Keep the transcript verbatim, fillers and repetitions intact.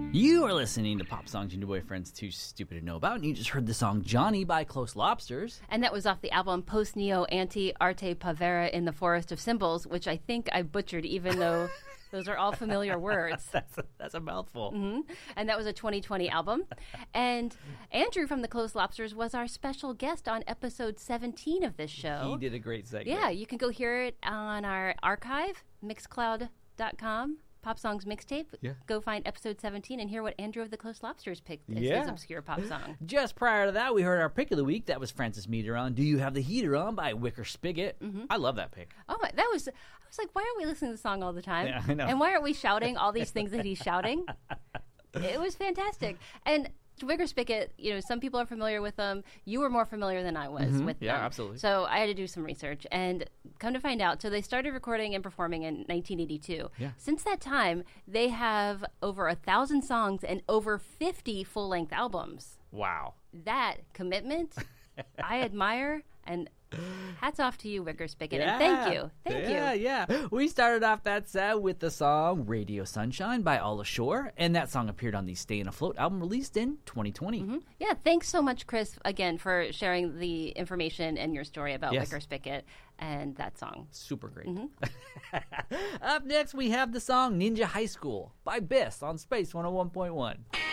You are listening to Pop Songs Your New Boyfriend's Too Stupid to Know About, and you just heard the song Johnny by Close Lobsters. And that was off the album Post Neo Anti Arte Pavera in the Forest of Symbols, which I think I butchered, even though those are all familiar words. that's, a, that's a mouthful. Mm-hmm. And that was a twenty twenty album. And Andrew from the Close Lobsters was our special guest on episode seventeen of this show. He did a great segment. Yeah, you can go hear it on our archive, mixcloud dot com. Pop Songs Mixtape. Yeah. Go find episode seventeen and hear what Andrew of the Close Lobsters picked as Yeah. his obscure pop song. Just prior to that, we heard our pick of the week. That was Francis Meter on Do You Have the Heater On by Wicker Spigot. Mm-hmm. I love that pick. Oh, my, that was, I was like, why aren't we listening to the song all the time? Yeah, I know. And why aren't we shouting all these things that he's shouting? It was fantastic. And Wicker Spigot, you know, some people are familiar with them. You were more familiar than I was Mm-hmm. with Yeah, them. absolutely. So I had to do some research and come to find out. So they started recording and performing in nineteen eighty-two. Yeah. Since that time, they have over a thousand songs and over fifty full-length albums. Wow. That commitment, I admire, and hats off to you, Wicker Spigot. Yeah. And thank you. Thank yeah, you. Yeah, yeah. We started off that set with the song Radio Sunshine by Alla Shore, and that song appeared on the Stayin' Afloat album released in twenty twenty. Mm-hmm. Yeah, thanks so much, Chris, again, for sharing the information and your story about Yes. Wicker Spigot and that song. Super great. Mm-hmm. Up next, we have the song Ninja High School by Biss on Space one oh one point one.